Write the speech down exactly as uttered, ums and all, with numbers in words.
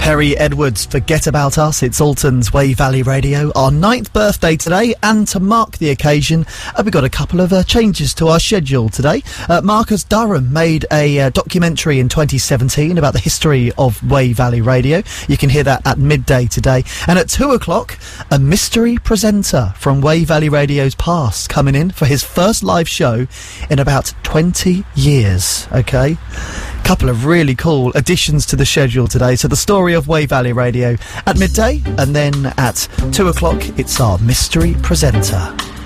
Perry Edwards, Forget About Us. It's Alton's Wave Valley Radio, our ninth birthday today, and to mark the occasion, uh, we've got a couple of uh, changes to our schedule today. Uh, Marcus Durham made a uh, documentary in twenty seventeen about the history of Wave Valley Radio. You can hear that at midday today. And at two o'clock, a mystery presenter from Wave Valley Radio's past coming in for his first live show in about twenty years, okay? Couple of really cool additions to the schedule today. So the story of Wave Valley Radio at midday, and then at two o'clock it's our mystery presenter.